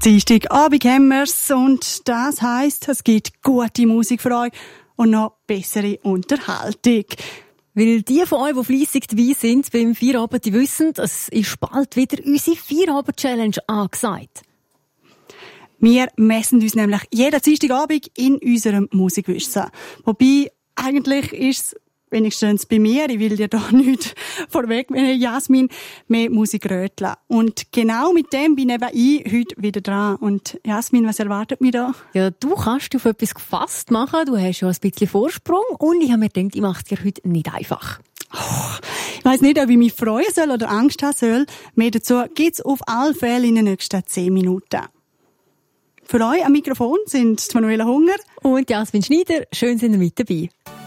Dienstagabend haben wir's und das heisst, es gibt gute Musik für euch und noch bessere Unterhaltung. Weil die von euch, die fleissig dabei sind beim Feierabend, die wissen, es ist bald wieder unsere Feierabend-Challenge angesagt. Wir messen uns nämlich jeden Dienstagabend in unserem Musikwissen. Wobei, eigentlich ist es wenigstens bei mir, ich will dir da nicht vorweg, Jasmin, mehr Musik röteln. Und genau mit dem bin eben ich heute wieder dran. Und Jasmin, was erwartet mich da? Ja, du kannst auf etwas gefasst machen, du hast schon ein bisschen Vorsprung und ich habe mir gedacht, ich mache es dir heute nicht einfach. Ich weiss nicht, ob ich mich freuen soll oder Angst haben soll. Mehr dazu gibt's auf alle Fälle in den nächsten 10 Minuten. Für euch am Mikrofon sind Manuela Hunger und Jasmin Schneider. Schön, sind ihr mit dabei.